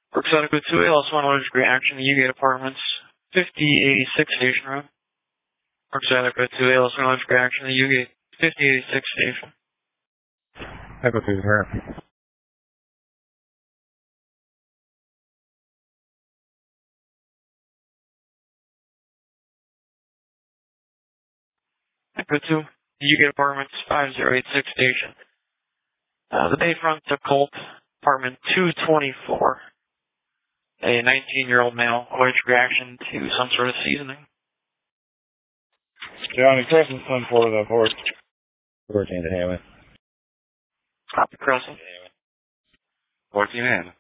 Brookside Echo 2, ALS1 allergic reaction, Newgate Apartments, 5086 Station Road. Brookside Echo 2, ALS1 allergic reaction, Newgate, 5086 Station. Echo 2 is here. Echo 2, Newgate Apartments, 5086 Station. The Bayfront to Colt, apartment 224. A 19-year-old male, allergic reaction to some sort of seasoning. Johnny Crescent, 10-4 to the port. 14 to Hammond. Copy Crescent. 14 in.